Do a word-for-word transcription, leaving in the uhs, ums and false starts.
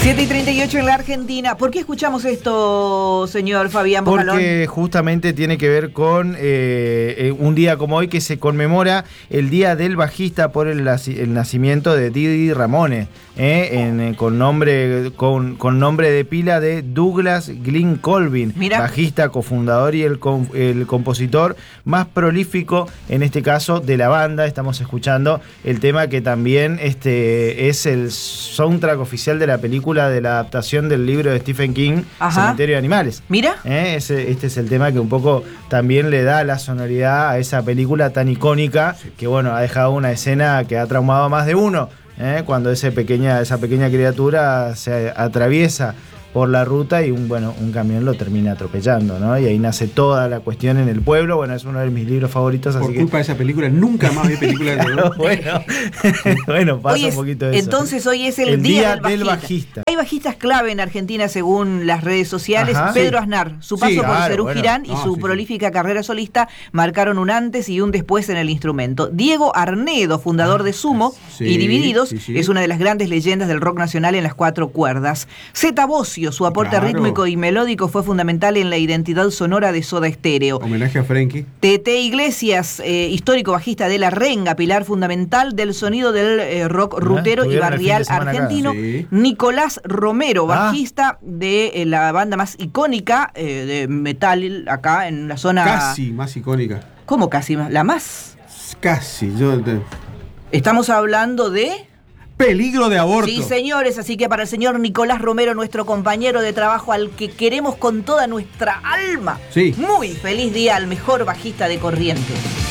siete y treinta y ocho en la Argentina. ¿Por qué escuchamos esto, señor Fabián Bocalón? Porque justamente tiene que ver con eh, un día como hoy que se conmemora el Día del Bajista por el, el nacimiento de Didi Ramone, eh, en, con, nombre, con, con nombre de pila de Douglas Glynn Colvin, Mira. bajista, cofundador y el, el compositor más prolífico, en este caso, de la banda. Estamos escuchando el tema que también este, es el soundtrack oficial de la película de la adaptación del libro de Stephen King, Ajá. Cementerio de Animales. Mira. ¿Eh? Ese, este es el tema que un poco también le da la sonoridad a esa película tan icónica que, bueno, ha dejado una escena que ha traumado a más de uno. ¿eh? Cuando ese pequeña, esa pequeña criatura se atraviesa por la ruta y un, bueno, un camión lo termina atropellando, ¿no? Y ahí nace toda la cuestión en el pueblo. Bueno, es uno de mis libros favoritos. Por así culpa que... de esa película, nunca más vi películas de terror. Bueno, bueno, pasa hoy es, un poquito de eso. Entonces hoy es el, el día, día del, bajista. del bajista. Hay bajistas clave en Argentina según las redes sociales. Ajá. Pedro Sí. Aznar, su paso Sí, por claro, Serú bueno. Girán y No, su sí, prolífica carrera solista marcaron un antes y un después en el instrumento. Diego Arnedo, fundador Ah, de Sumo sí, y Divididos, sí, sí. es una de las grandes leyendas del rock nacional en las cuatro cuerdas. Zeta Bosio, su aporte Claro. rítmico y melódico fue fundamental en la identidad sonora de Soda Stereo. Homenaje a Frankie. Tete Iglesias, eh, histórico bajista de La Renga, pilar fundamental del sonido del eh, rock rutero y barrial argentino. Sí. Nicolás Romero, Ah. bajista de eh, la banda más icónica eh, de metal acá en la zona... Casi más icónica. ¿Cómo casi? ¿La más? Casi. Yo te... Estamos hablando de... Peligro de aborto. Sí, señores, así que para el señor Nicolás Romero, nuestro compañero de trabajo al que queremos con toda nuestra alma, Sí. muy feliz día al mejor bajista de Corrientes.